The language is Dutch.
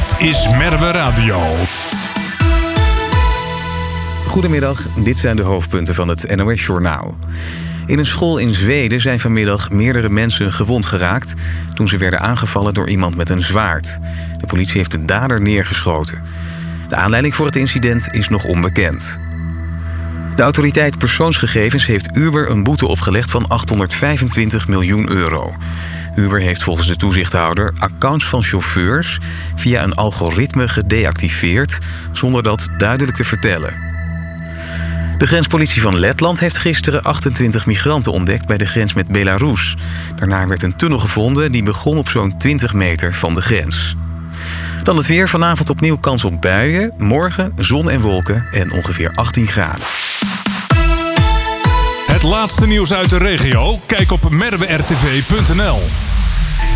Dit is Merwe Radio. Goedemiddag, dit zijn de hoofdpunten van het NOS-journaal. In een school in Zweden zijn vanmiddag meerdere mensen gewond geraakt toen ze werden aangevallen door iemand met een zwaard. De politie heeft de dader neergeschoten. De aanleiding voor het incident is nog onbekend. De autoriteit persoonsgegevens heeft Uber een boete opgelegd van 825 miljoen euro. Uber heeft volgens de toezichthouder accounts van chauffeurs via een algoritme gedeactiveerd zonder dat duidelijk te vertellen. De grenspolitie van Letland heeft gisteren 28 migranten ontdekt bij de grens met Belarus. Daarna werd een tunnel gevonden die begon op zo'n 20 meter van de grens. Dan het weer. Vanavond opnieuw kans op buien. Morgen zon en wolken en ongeveer 18 graden. Het laatste nieuws uit de regio? Kijk op merwertv.nl.